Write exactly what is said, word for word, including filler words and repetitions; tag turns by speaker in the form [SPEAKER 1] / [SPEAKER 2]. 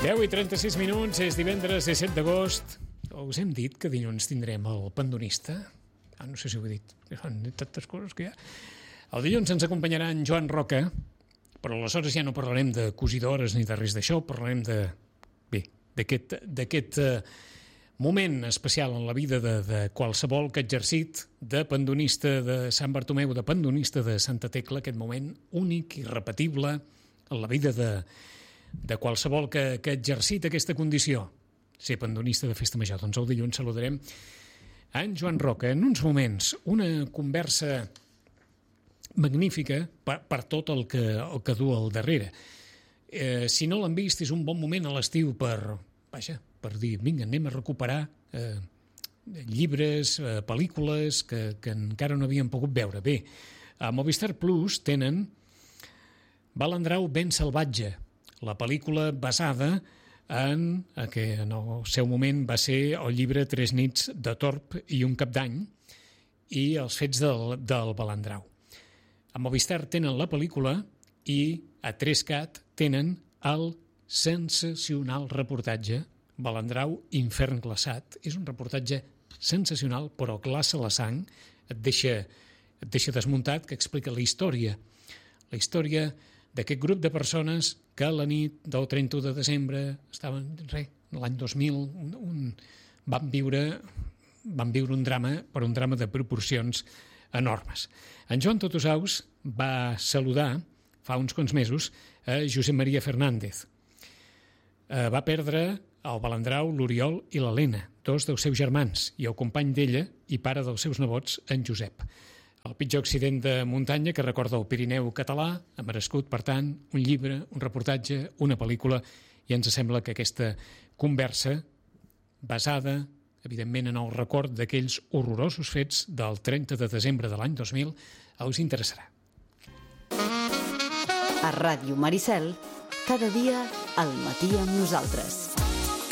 [SPEAKER 1] deu i trenta-sis minuts, és divendres disset d'agost. Us hem dit que dilluns tindrem el pandonista? Ah, no sé si ho he dit. Han dit tantes coses que hi ha. El dilluns ens acompanyarà en Joan Roca, però aleshores ja no parlarem de cosidores ni de res d'això, parlarem de... bé, d'aquest... d'aquest eh, moment especial en la vida de, de qualsevol que ha exercit de pandonista de Sant Bartomeu, de pandonista de Santa Tecla, aquest moment únic, irrepetible en la vida de, de qualsevol que, que ha exercit aquesta condició, ser pandonista de Festa Major. Doncs el dilluns saludarem en Joan Roca. En uns moments, una conversa magnífica per, per tot el que, el que du al darrere. Eh, si no l'han vist, és un bon moment a l'estiu per... vaja, per dir, vinga, anem a recuperar eh, llibres, eh, pel·lícules que, que encara no havíem pogut veure. Bé, a Movistar Plus tenen Balandrau ben salvatge, la pel·lícula basada en, que en el seu moment va ser el llibre Tres nits de Torb i un cap d'any i els fets del, del Balandrau. A Movistar tenen la pel·lícula i a tres cat tenen el sensacional reportatge Balandrau, infern glaçat. És un reportatge sensacional, però glaça la sang, et deixa, et deixa desmuntat, que explica la història, la història d'aquest grup de persones que la nit del trenta-u de desembre estaven, res, l'any dos mil, un, un, van, viure, van viure un drama, però un drama de proporcions enormes. En Joan Totosaus va saludar fa uns quants mesos a Josep Maria Fernández. Eh, va perdre el Balandrau, l'Oriol i l'Helena, dos dels seus germans, i el company d'ella i pare dels seus nebots, en Josep. El pitjor accident de muntanya que recorda el Pirineu català ha merescut, per tant, un llibre, un reportatge, una pel·lícula, i ens sembla que aquesta conversa, basada, evidentment, en el record d'aquells horrorosos fets del trenta de desembre de l'any dos mil, us interessarà.
[SPEAKER 2] A Ràdio Maricel, cada dia al matí amb nosaltres.